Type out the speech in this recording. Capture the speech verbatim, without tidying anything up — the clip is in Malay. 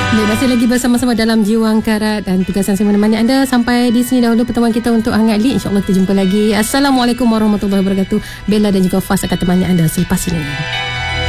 Baik, masih lagi bersama-sama dalam Jiwa Angkarat dan tugasan saya menemani anda sampai di sini dahulu pertemuan kita untuk Hangat Lead. InsyaAllah kita jumpa lagi. Assalamualaikum warahmatullahi wabarakatuh. Bella dan juga Fas akan temani anda selepas ini.